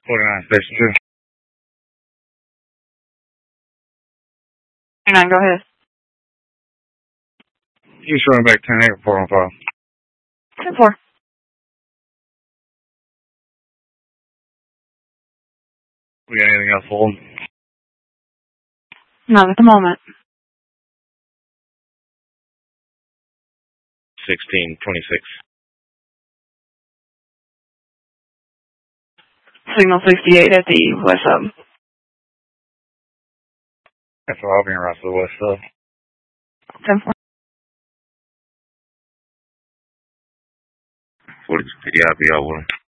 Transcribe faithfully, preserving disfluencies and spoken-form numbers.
forty-nine, station two. Nine, go ahead. You showing back ten eight, four one five. ten four. We got anything else for them? Not at the moment. sixteen twenty-six. Signal sixty-eight at the west sub. That's what I'll be in right to the west sub. ten four. forty-two, yeah, I'll be out with